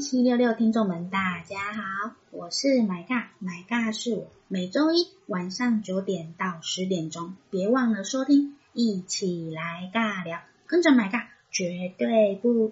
1766听众们大家好，我是买尬是我，每周一晚上9点到10点钟，别忘了收听，一起来尬聊，跟着买尬绝对不